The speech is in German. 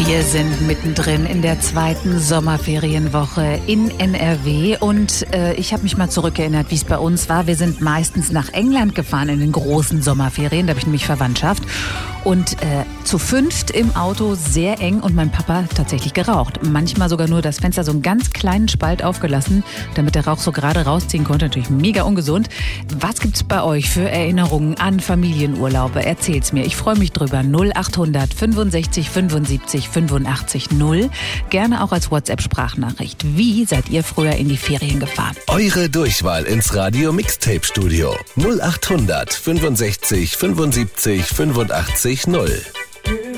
Wir sind mittendrin in der zweiten Sommerferienwoche in NRW und ich habe mich mal zurückerinnert, wie es bei uns war. Wir sind meistens nach England gefahren in den großen Sommerferien, da habe ich nämlich Verwandtschaft. Und zu fünft im Auto, sehr eng, und mein Papa hat tatsächlich geraucht. Manchmal sogar nur das Fenster so einen ganz kleinen Spalt aufgelassen, damit der Rauch so gerade rausziehen konnte. Natürlich mega ungesund. Was gibt's bei euch für Erinnerungen an Familienurlaube? Erzählt's mir. Ich freue mich drüber. 0800 65 75 85 0. Gerne auch als WhatsApp-Sprachnachricht. Wie seid ihr früher in die Ferien gefahren? Eure Durchwahl ins Radio Mixtape Studio 0800 65 75 85 0.